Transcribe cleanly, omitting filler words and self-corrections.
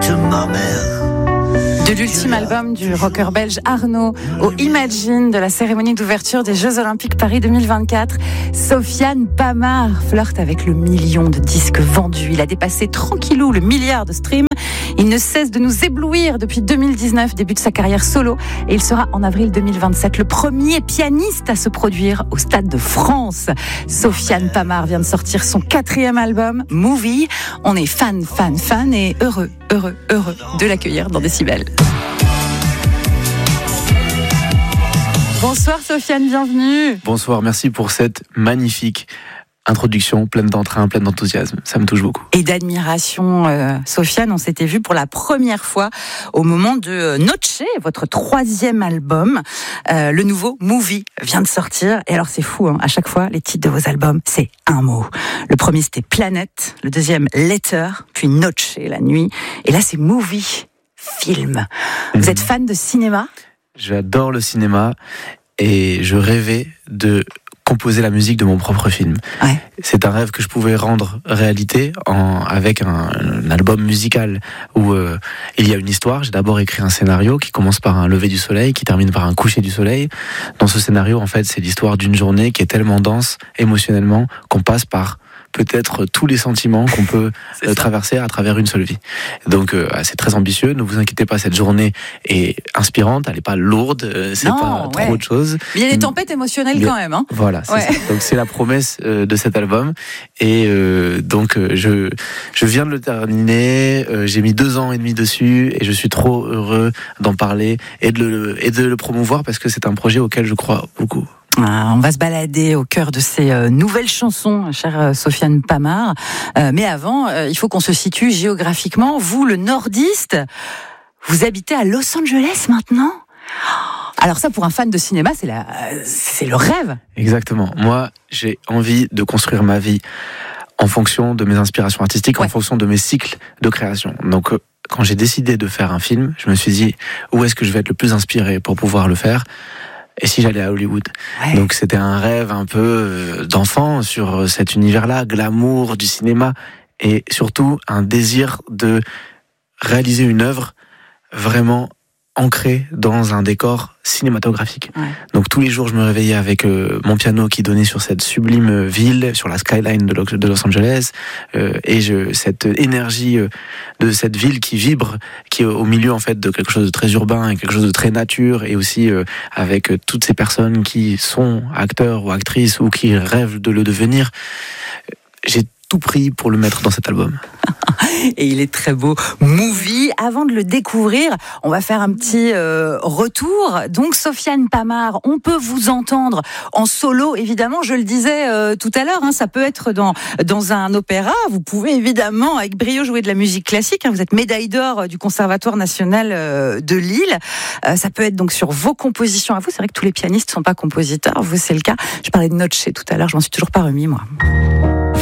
ma mère. De l'ultime album du rocker belge Arnaud au Imagine de la cérémonie d'ouverture des Jeux Olympiques Paris 2024, Sofiane Pamart flirte avec le million de disques vendus. Il a dépassé tranquillou le milliard de streams. Il ne cesse de nous éblouir depuis 2019, début de sa carrière solo, et il sera en avril 2027 le premier pianiste à se produire au Stade de France. Sofiane Pamart vient de sortir son 4e album, Movie. On est fan et heureux de l'accueillir dans Décibel. Bonsoir Sofiane, bienvenue. Bonsoir, merci pour cette magnifique introduction, pleine d'entrain, pleine d'enthousiasme. Ça me touche beaucoup. Et d'admiration, Sofiane, on s'était vu pour la première fois au moment de Noche, votre 3e album. Le nouveau Movie vient de sortir. Et alors c'est fou, hein, à chaque fois, les titres de vos albums, c'est un mot. Le premier c'était Planète, le deuxième Letter, puis Noche, la nuit. Et là c'est Movie, film. Vous êtes fan de cinéma ? J'adore le cinéma et je rêvais de composer la musique de mon propre film. Ouais. C'est un rêve que je pouvais rendre réalité avec un album musical où il y a une histoire. J'ai d'abord écrit un scénario qui commence par un lever du soleil, qui termine par un coucher du soleil. Dans ce scénario, en fait, c'est l'histoire d'une journée qui est tellement dense émotionnellement qu'on passe par peut-être tous les sentiments qu'on peut traverser à travers une seule vie. Donc c'est très ambitieux, ne vous inquiétez pas, cette journée est inspirante, elle n'est pas lourde, c'est pas trop de choses. Mais il y a des tempêtes émotionnelles quand même. Hein. Voilà, c'est ça. Donc c'est la promesse de cet album. Et donc je viens de le terminer, j'ai mis 2 ans et demi dessus et je suis trop heureux d'en parler et de le promouvoir parce que c'est un projet auquel je crois beaucoup. On va se balader au cœur de ces nouvelles chansons, chère Sofiane Pamart. Mais avant, il faut qu'on se situe géographiquement. Vous, le nordiste, vous habitez à Los Angeles maintenant ? Alors ça, pour un fan de cinéma, c'est le rêve. Exactement. Moi, j'ai envie de construire ma vie en fonction de mes inspirations artistiques, en fonction de mes cycles de création. Donc, quand j'ai décidé de faire un film, je me suis dit, où est-ce que je vais être le plus inspiré pour pouvoir le faire ? Et si j'allais à Hollywood ? Donc c'était un rêve un peu d'enfant sur cet univers-là, glamour du cinéma, et surtout un désir de réaliser une œuvre vraiment ancrée dans un décor cinématographique. Donc tous les jours je me réveillais avec mon piano qui donnait sur cette sublime ville, sur la skyline de Los Angeles, et cette énergie de cette ville qui vibre, qui est au milieu en fait de quelque chose de très urbain et quelque chose de très nature, et aussi avec toutes ces personnes qui sont acteurs ou actrices ou qui rêvent de le devenir. J'ai tout pris pour le mettre dans cet album. Et il est très beau. Movie. Avant de le découvrir, on va faire un petit retour. Donc, Sofiane Pamart, on peut vous entendre en solo, évidemment. Je le disais tout à l'heure, hein, ça peut être dans un opéra. Vous pouvez évidemment, avec brio, jouer de la musique classique. Hein, vous êtes médaille d'or du Conservatoire national de Lille. Ça peut être donc sur vos compositions à vous. C'est vrai que tous les pianistes ne sont pas compositeurs. Vous, c'est le cas. Je parlais de Noche tout à l'heure. Je m'en suis toujours pas remis, moi.